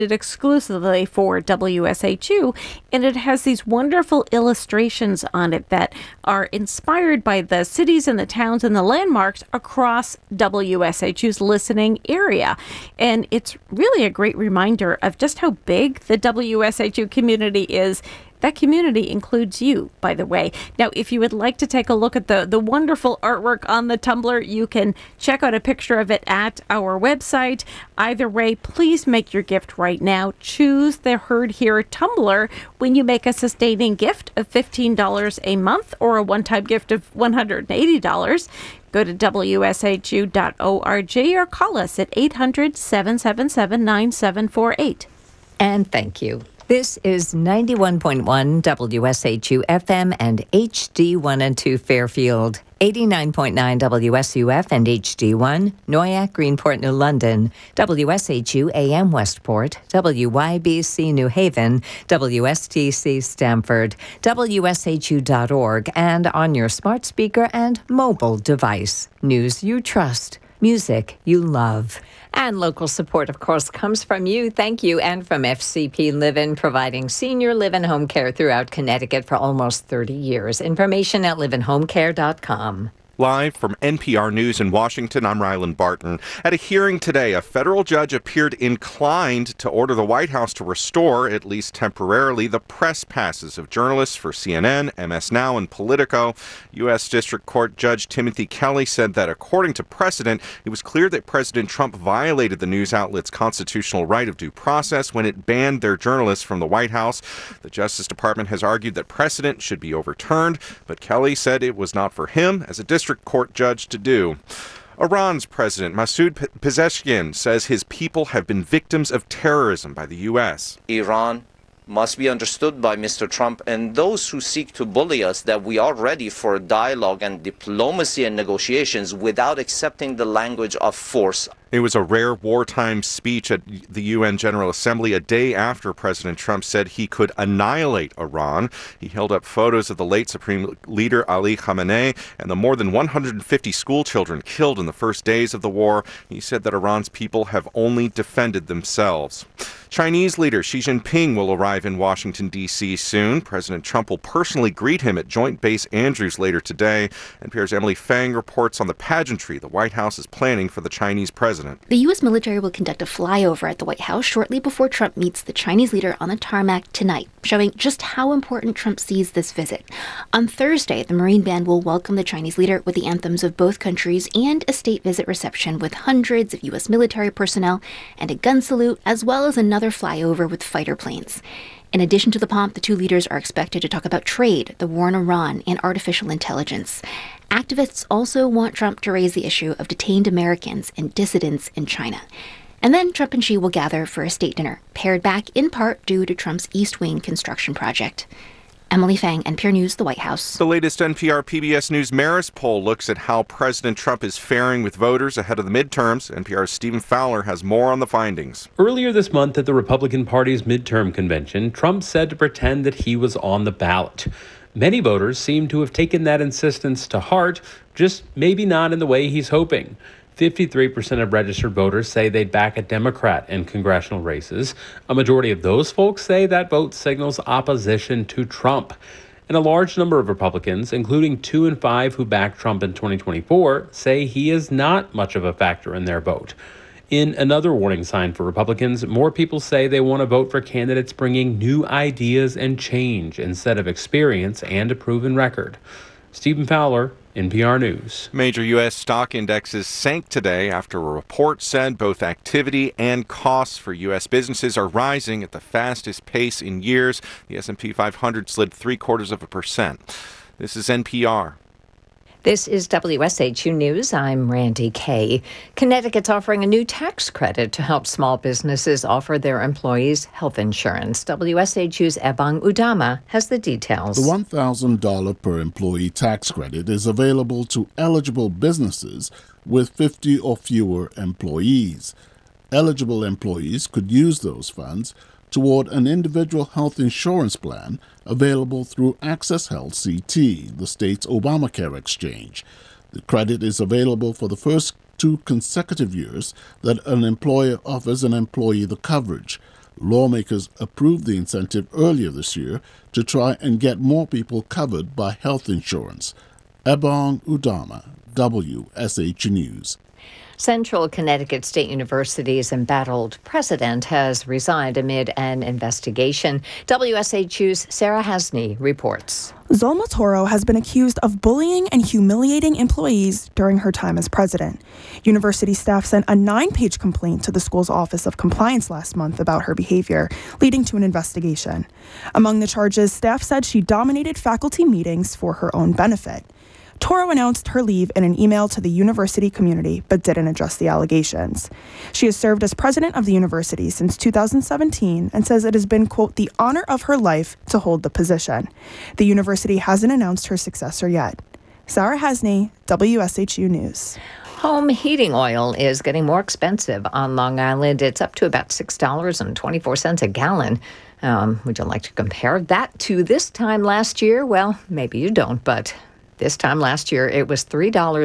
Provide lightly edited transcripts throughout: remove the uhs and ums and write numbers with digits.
exclusively for WSHU, and it has these wonderful illustrations on it that are inspired by the cities and the towns and the landmarks across WSHU's listening area. And it's really a great reminder of just how big the WSHU community is. That community includes you, by the way. Now, if you would like to take a look at the wonderful artwork on the tumbler, you can check out a picture of it at our website. Either way, please make your gift right now. Choose the Heard Here tumbler when you make a sustaining gift of $15 a month or a one-time gift of $180. Go to WSHU.org or call us at 800-777-9748. And thank you. This is 91.1 WSHU FM and HD1 and 2 Fairfield, 89.9 WSUF and HD1, Noyak, Greenport, New London, WSHU AM Westport, WYBC New Haven, WSTC Stamford, WSHU.org, and on your smart speaker and mobile device. News you trust, music you love. And local support, of course, comes from you. Thank you. And from FCP Live-In, providing senior live-in home care throughout Connecticut for almost 30 years. Information at liveinhomecare.com. Live from NPR News in Washington, I'm Rylan Barton. At a hearing today, a federal judge appeared inclined to order the White House to restore, at least temporarily, the press passes of journalists for CNN, MS Now, and Politico. U.S. District Court Judge Timothy Kelly said that according to precedent, it was clear that President Trump violated the news outlet's constitutional right of due process when it banned their journalists from the White House. The Justice Department has argued that precedent should be overturned, but Kelly said it was not for him as a district court judge to do. Iran's President Masoud Pezeshkian says his people have been victims of terrorism by the U.S. Iran must be understood by Mr. Trump and those who seek to bully us that we are ready for dialogue and diplomacy and negotiations without accepting the language of force. It was a rare wartime speech at the UN General Assembly a day after President Trump said he could annihilate Iran. He held up photos of the late Supreme Leader Ali Khamenei and the more than 150 school children killed in the first days of the war. He said that Iran's people have only defended themselves. Chinese leader Xi Jinping will arrive in Washington, D.C. soon. President Trump will personally greet him at Joint Base Andrews later today. NPR's Emily Fang reports on the pageantry the White House is planning for the Chinese president. The U.S. military will conduct a flyover at the White House shortly before Trump meets the Chinese leader on the tarmac tonight, showing just how important Trump sees this visit. On Thursday, the Marine Band will welcome the Chinese leader with the anthems of both countries and a state visit reception with hundreds of U.S. military personnel and a gun salute, as well as another flyover with fighter planes. In addition to the pomp, the two leaders are expected to talk about trade, the war in Iran, and artificial intelligence. Activists also want Trump to raise the issue of detained Americans and dissidents in China. And then Trump and Xi will gather for a state dinner, pared back in part due to Trump's East Wing construction project. Emily Fang, NPR News, the White House. The latest NPR PBS News Marist poll looks at how President Trump is faring with voters ahead of the midterms. NPR's Stephen Fowler has more on the findings. Earlier this month at the Republican Party's midterm convention, Trump said to pretend that he was on the ballot. Many voters seem to have taken that insistence to heart, just maybe not in the way he's hoping. 53% of registered voters say they'd back a Democrat in congressional races. A majority of those folks say that vote signals opposition to Trump. And a large number of Republicans, including 2 in 5 who backed Trump in 2024, say he is not much of a factor in their vote. In another warning sign for Republicans, more people say they want to vote for candidates bringing new ideas and change instead of experience and a proven record. Stephen Fowler, NPR News. Major U.S. stock indexes sank today after a report said both activity and costs for U.S. businesses are rising at the fastest pace in years. The S&P 500 slid 0.75%. This is NPR. This is WSHU News. I'm Randy Kay. Connecticut's offering a new tax credit to help small businesses offer their employees health insurance. WSHU's Ebong Udama has the details. The $1,000 per employee tax credit is available to eligible businesses with 50 or fewer employees. Eligible employees could use those funds toward an individual health insurance plan available through Access Health CT, the state's Obamacare exchange. The credit is available for the first 2 consecutive years that an employer offers an employee the coverage. Lawmakers approved the incentive earlier this year to try and get more people covered by health insurance. Ebong Udama, WSH News. Central Connecticut State University's embattled president has resigned amid an investigation. WSHU's Sarah Hasney reports. Zulma Toro has been accused of bullying and humiliating employees during her time as president. University staff sent a 9-page complaint to the school's Office of Compliance last month about her behavior, leading to an investigation. Among the charges, staff said she dominated faculty meetings for her own benefit. Toro announced her leave in an email to the university community, but didn't address the allegations. She has served as president of the university since 2017 and says it has been, quote, the honor of her life to hold the position. The university hasn't announced her successor yet. Sarah Hasney, WSHU News. Home heating oil is getting more expensive on Long Island. It's up to about $6.24 a gallon. Would you like to compare that to this time last year? Well, maybe you don't, but this time last year, it was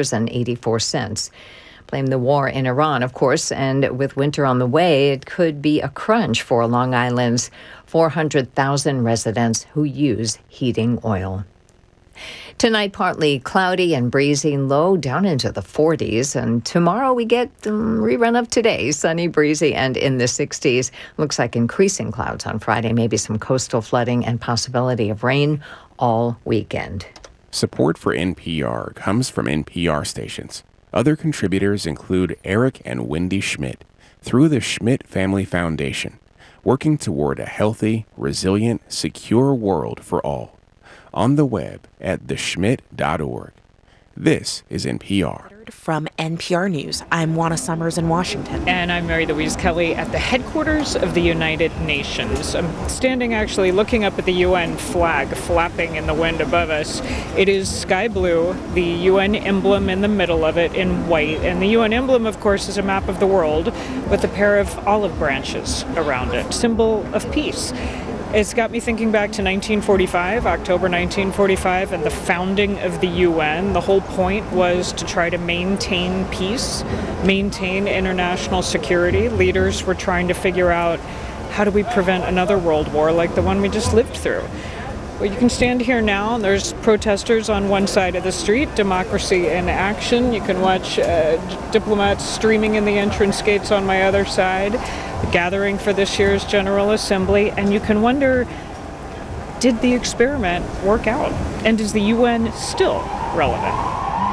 $3.84. Blame the war in Iran, of course, and with winter on the way, it could be a crunch for Long Island's 400,000 residents who use heating oil. Tonight, partly cloudy and breezy, low down into the 40s. And tomorrow we get a rerun of today, sunny, breezy, and in the 60s. Looks like increasing clouds on Friday, maybe some coastal flooding and possibility of rain all weekend. Support for NPR comes from NPR stations. Other contributors include Eric and Wendy Schmidt through the Schmidt Family Foundation, working toward a healthy, resilient, secure world for all. On the web at theschmidt.org. This is NPR. From NPR News, I'm Juana Summers in Washington. And I'm Mary Louise Kelly at the headquarters of the United Nations. I'm standing actually looking up at the UN flag flapping in the wind above us. It is sky blue, the UN emblem in the middle of it in white. And the UN emblem, of course, is a map of the world with a pair of olive branches around it, symbol of peace. It's got me thinking back to 1945, October 1945, and the founding of the UN. The whole point was to try to maintain peace, maintain international security. Leaders were trying to figure out, how do we prevent another world war like the one we just lived through? Well, you can stand here now, and there's protesters on one side of the street, democracy in action. You can watch diplomats streaming in the entrance gates on my other side, the gathering for this year's General Assembly, and you can wonder, did the experiment work out? And is the UN still relevant?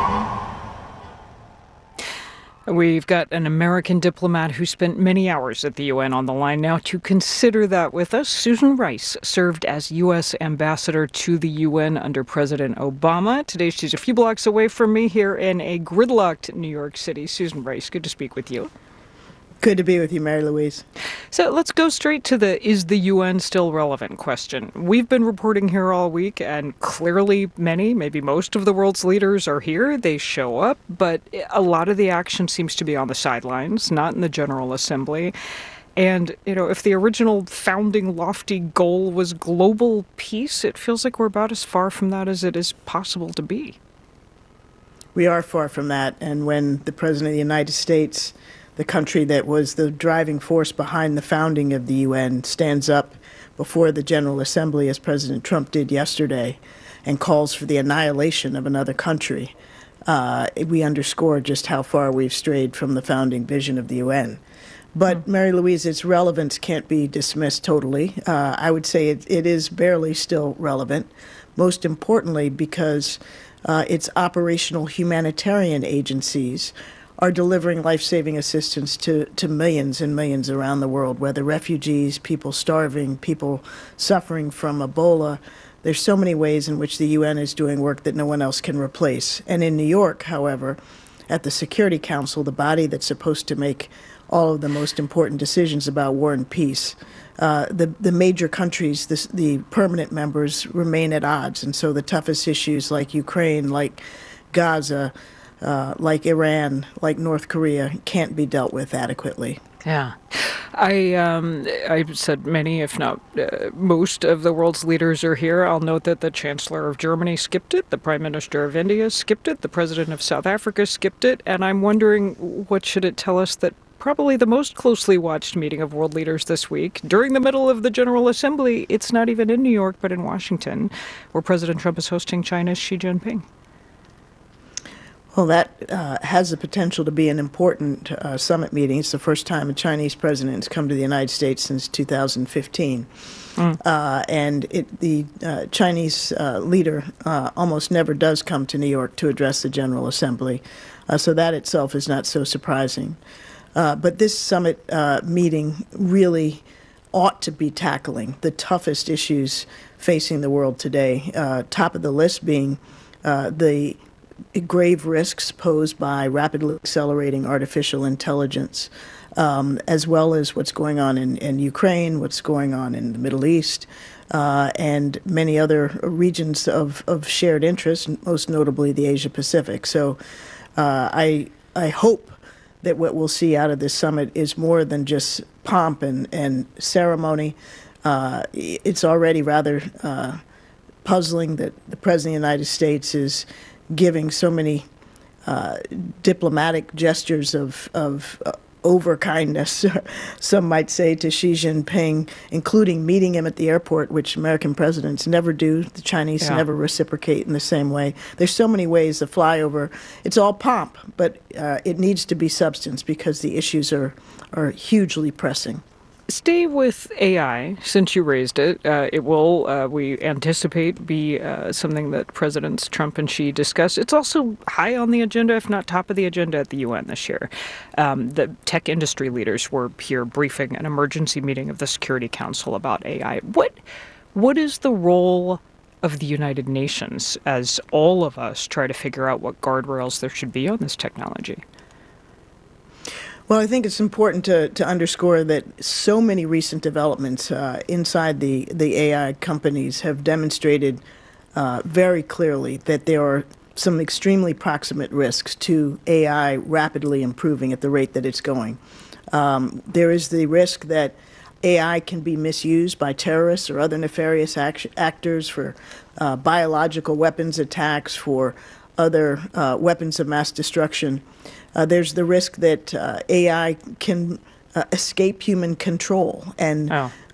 We've got an American diplomat who spent many hours at the UN on the line now to consider that with us. Susan Rice served as U.S. ambassador to the UN under President Obama. Today she's a few blocks away from me here in a gridlocked New York City. Susan Rice, good to speak with you. Good to be with you, Mary Louise. So let's go straight to the is the UN still relevant question. We've been reporting here all week, and clearly many, maybe most of the world's leaders are here. They show up, but a lot of the action seems to be on the sidelines, not in the General Assembly. And, you know, if the original founding lofty goal was global peace, it feels like we're about as far from that as it is possible to be. We are far from that. And when the President of the United States, the country that was the driving force behind the founding of the UN, stands up before the General Assembly, as President Trump did yesterday, and calls for the annihilation of another country, we underscore just how far we've strayed from the founding vision of the UN. But, Mary Louise, its relevance can't be dismissed totally. I would say it is barely still relevant, most importantly because its operational humanitarian agencies are delivering life-saving assistance to millions and millions around the world, whether refugees, people starving, people suffering from Ebola. There's so many ways in which the UN is doing work that no one else can replace. And in New York, however, at the Security Council, the body that's supposed to make all of the most important decisions about war and peace, the major countries, the permanent members, remain at odds. And so the toughest issues like Ukraine, like Gaza, like Iran, like North Korea, can't be dealt with adequately. Yeah. I said many, if not most, of the world's leaders are here. I'll note that the Chancellor of Germany skipped it, the Prime Minister of India skipped it, the President of South Africa skipped it, and I'm wondering, what should it tell us that probably the most closely watched meeting of world leaders this week. During the middle of the General Assembly, it's not even in New York, but in Washington, where President Trump is hosting China's Xi Jinping. Well, that has the potential to be an important summit meeting. It's the first time a Chinese president has come to the United States since 2015. And the Chinese leader almost never does come to New York to address the General Assembly. So that itself is not so surprising. But this summit meeting really ought to be tackling the toughest issues facing the world today, top of the list being the grave risks posed by rapidly accelerating artificial intelligence, as well as what's going on in Ukraine, what's going on in the Middle East, and many other regions of shared interest, most notably the Asia Pacific. So I hope that what we'll see out of this summit is more than just pomp and ceremony. It's already rather puzzling that the President of the United States is giving so many diplomatic gestures of overkindness, some might say, to Xi Jinping, including meeting him at the airport, which American presidents never do. The Chinese never reciprocate in the same way. There's so many ways to fly over. It's all pomp, but it needs to be substance because the issues are hugely pressing. Stay with AI, since you raised it. It will, we anticipate, be something that Presidents Trump and Xi discuss. It's also high on the agenda, if not top of the agenda at the UN this year. The tech industry leaders were here briefing an emergency meeting of the Security Council about AI. What is the role of the United Nations as all of us try to figure out what guardrails there should be on this technology? Well, I think it's important to underscore that so many recent developments inside the AI companies have demonstrated very clearly that there are some extremely proximate risks to AI rapidly improving at the rate that it's going. There is the risk that AI can be misused by terrorists or other nefarious actors for biological weapons attacks, for other weapons of mass destruction. There's the risk that AI can escape human control and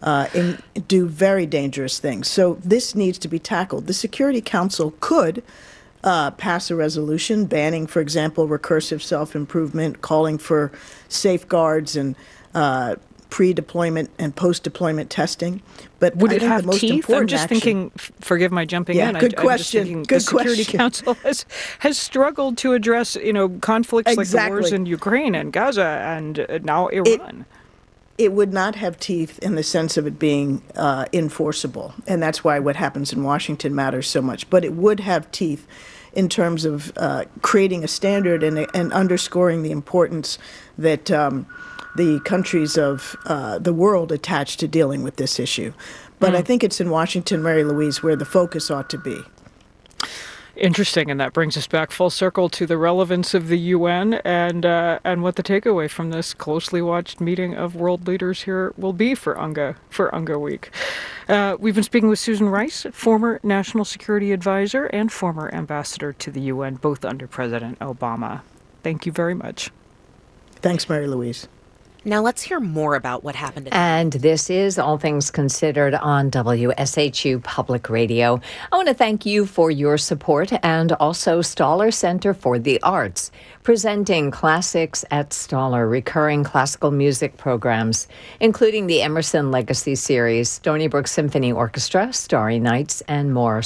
do very dangerous things. So this needs to be tackled. The Security Council could pass a resolution banning, for example, recursive self-improvement, calling for safeguards and pre-deployment and post-deployment testing. But would it think have the most teeth? I'm just action, thinking, forgive my jumping in. Good question. I'm just thinking good the Security question. Council has struggled to address, conflicts like the wars in Ukraine and Gaza and now Iran. It would not have teeth in the sense of it being enforceable. And that's why what happens in Washington matters so much. But it would have teeth in terms of creating a standard and underscoring the importance that the countries of the world attach to dealing with this issue. But I think it's in Washington, Mary Louise, where the focus ought to be. Interesting, and that brings us back full circle to the relevance of the UN and what the takeaway from this closely watched meeting of world leaders here will be for UNGA Week. We've been speaking with Susan Rice, former National Security Advisor and former Ambassador to the UN, both under President Obama. Thank you very much. Thanks, Mary Louise. Now let's hear more about what happened. And this is All Things Considered on WSHU Public Radio. I want to thank you for your support and also Stoller Center for the Arts, presenting Classics at Stoller, recurring classical music programs, including the Emerson Legacy Series, Stony Brook Symphony Orchestra, Starry Nights, and more.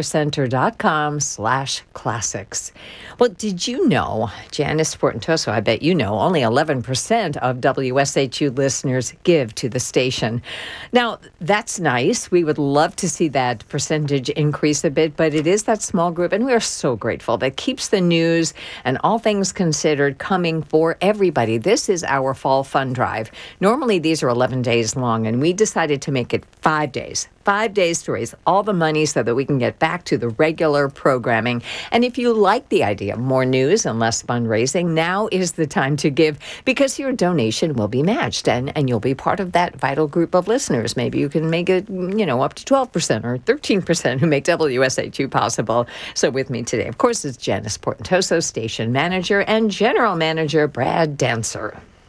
StollerCenter.com/classics. Well, did you know, Janice Portentoso, I bet you know, only 11% of WSHU listeners give to the station. Now, that's nice. We would love to see that percentage increase a bit, but it is that small group, and we are so grateful that keeps the news and all things considered coming for everybody. This is our fall fund drive. Normally, these are 11 days long, and we decided to make it 5 days. 5 days to raise all the money so that we can get back to the regular programming. And if you like the idea of more news and less fundraising, now is the time to give, because your donation will be matched and you'll be part of that vital group of listeners. Maybe you can make it, up to 12% or 13% who make WSHU possible. So with me today, of course, is Janice Portentoso, Station Manager, and General Manager Brad Dancer.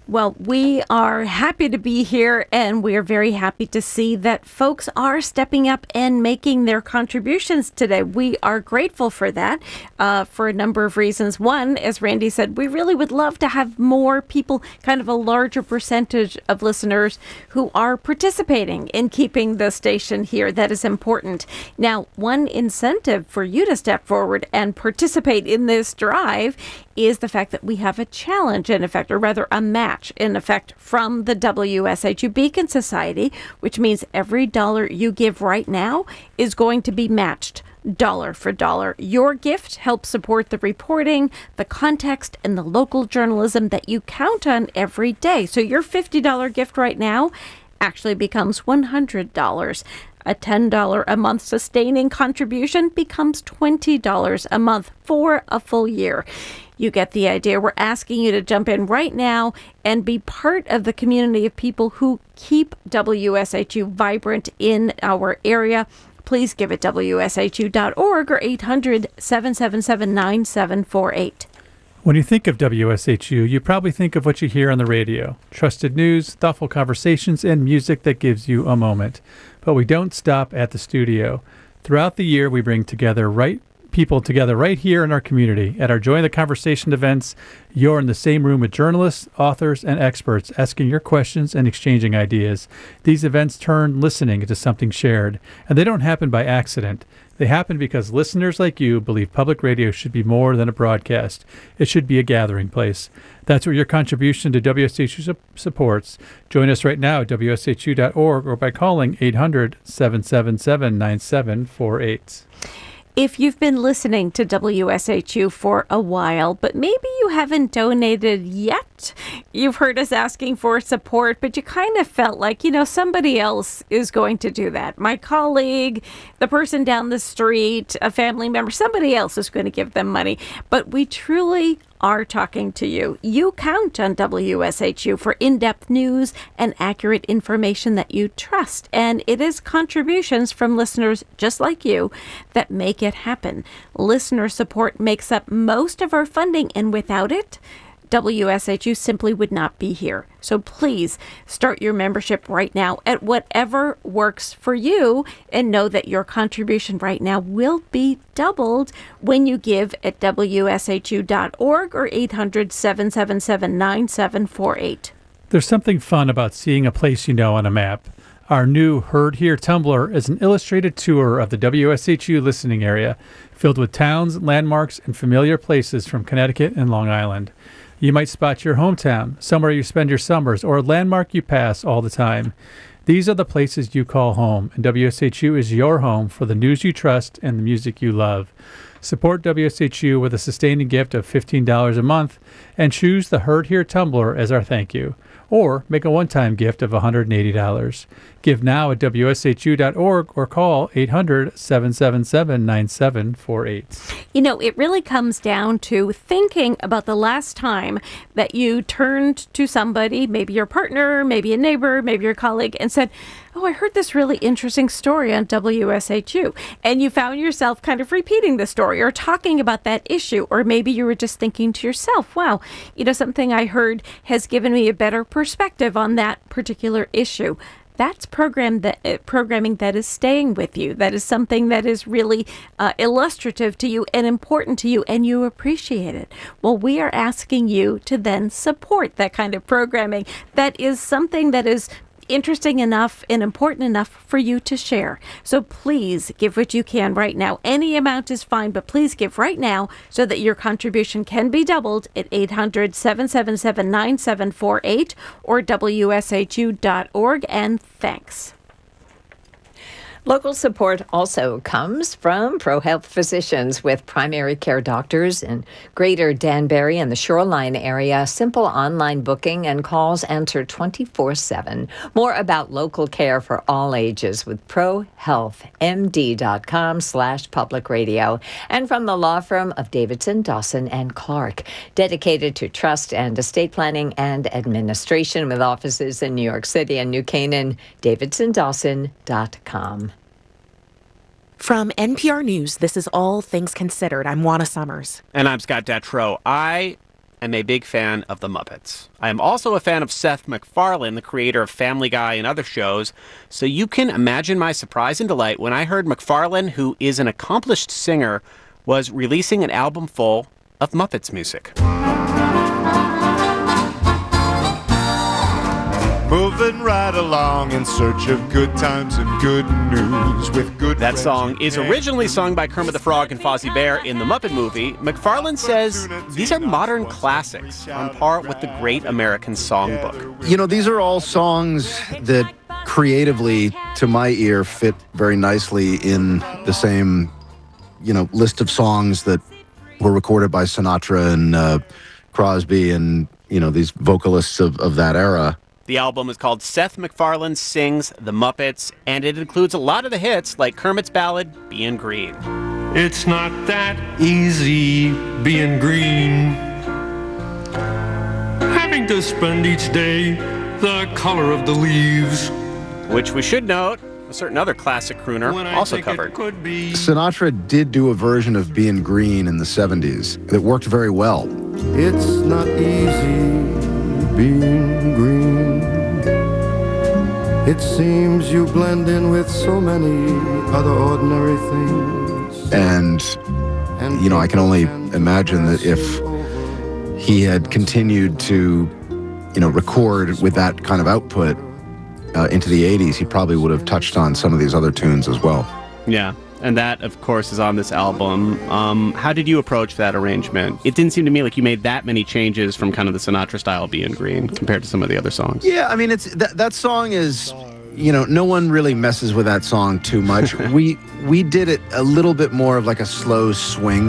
Well, we are happy to be here, and we are very happy to see that folks are stepping up and making their contributions today. We are grateful for that for a number of reasons. One, as Randy said, we really would love to have more people, kind of a larger percentage of listeners who are participating in keeping the station here. That is important. Now, one incentive for you to step forward and participate in this drive is the fact that we have a challenge in effect, or rather a match in effect, from the WSHU Beacon Society, which means every dollar you give right now is going to be matched dollar for dollar. Your gift helps support the reporting, the context, and the local journalism that you count on every day. So your $50 gift right now actually becomes $100. A $10 a month sustaining contribution becomes $20 a month for a full year. You get the idea. We're asking you to jump in right now and be part of the community of people who keep WSHU vibrant in our area. Please give at WSHU.org or 800-777-9748. When you think of WSHU, you probably think of what you hear on the radio. Trusted news, thoughtful conversations, and music that gives you a moment. But we don't stop at the studio. Throughout the year, we bring people together right here in our community. At our Join the Conversation events, you're in the same room with journalists, authors, and experts asking your questions and exchanging ideas. These events turn listening into something shared, and they don't happen by accident. They happen because listeners like you believe public radio should be more than a broadcast. It should be a gathering place. That's what your contribution to WSHU supports. Join us right now at WSHU.org or by calling 800-777-9748. If you've been listening to WSHU for a while, but maybe you haven't donated yet, you've heard us asking for support, but you kind of felt like, somebody else is going to do that. My colleague, the person down the street, a family member, somebody else is going to give them money. But we truly are talking to you. You count on WSHU for in-depth news and accurate information that you trust. And it is contributions from listeners just like you that make it happen. Listener support makes up most of our funding, and without it, WSHU simply would not be here. So please start your membership right now at whatever works for you, and know that your contribution right now will be doubled when you give at WSHU.org or 800-777-9748. There's something fun about seeing a place you know on a map. Our new Heard Here Tumblr is an illustrated tour of the WSHU listening area, filled with towns, landmarks, and familiar places from Connecticut and Long Island. You might spot your hometown, somewhere you spend your summers, or a landmark you pass all the time. These are the places you call home, and WSHU is your home for the news you trust and the music you love. Support WSHU with a sustaining gift of $15 a month and choose the Heard Here Tumblr as our thank you. Or make a one-time gift of $180. Give now at WSHU.org or call 800-777-9748. It really comes down to thinking about the last time that you turned to somebody, maybe your partner, maybe a neighbor, maybe your colleague, and said, "Oh, I heard this really interesting story on WSHU." And you found yourself kind of repeating the story or talking about that issue. Or maybe you were just thinking to yourself, wow, something I heard has given me a better perspective on that particular issue. That's programming that is staying with you. That is something that is really illustrative to you and important to you, and you appreciate it. Well, we are asking you to then support that kind of programming. That is something that is interesting enough and important enough for you to share. So please give what you can right now. Any amount is fine, but please give right now so that your contribution can be doubled at 800-777-9748 or WSHU.org. And thanks. Local support also comes from ProHealth Physicians with primary care doctors in Greater Danbury and the Shoreline area. Simple online booking and calls answered 24/7. More about local care for all ages with ProHealthMD.com/public radio. And from the law firm of Davidson, Dawson, and Clark, dedicated to trust and estate planning and administration with offices in New York City and New Canaan, DavidsonDawson.com. From NPR News, this is All Things Considered. I'm Juana Summers. And I'm Scott Detrow. I am a big fan of The Muppets. I am also a fan of Seth MacFarlane, the creator of Family Guy and other shows, so you can imagine my surprise and delight when I heard MacFarlane, who is an accomplished singer, was releasing an album full of Muppets music. Moving right along in search of good times and good news with good. That song is originally sung by Kermit the Frog and Fozzie Bear in the Muppet movie. MacFarlane says these are modern classics on par with the great American songbook. You know, these are all songs that creatively, to my ear, fit very nicely in the same, list of songs that were recorded by Sinatra and Crosby and, these vocalists of that era. The album is called Seth MacFarlane Sings The Muppets, and it includes a lot of the hits like Kermit's ballad, Bein' Green. It's not that easy being green. Having to spend each day the color of the leaves. Which we should note, a certain other classic crooner also covered. Sinatra did do a version of Bein' Green in the 70s that worked very well. It's not easy being green. It seems you blend in with so many other ordinary things. And I can only imagine that if he had continued to, record with that kind of output into the 80s, he probably would have touched on some of these other tunes as well. Yeah. And that, of course, is on this album. How did you approach that arrangement? It didn't seem to me like you made that many changes from kind of the Sinatra style Bein' Green compared to some of the other songs. Yeah, I mean, that song is, no one really messes with that song too much. We did it a little bit more of like a slow swing.